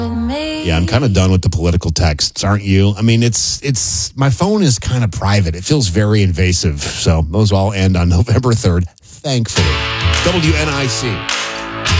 Yeah, I'm kind of done with the political texts, aren't you? I mean, it's my phone is kind of private. It feels very invasive. So those all end on November 3rd, thankfully. WNIC.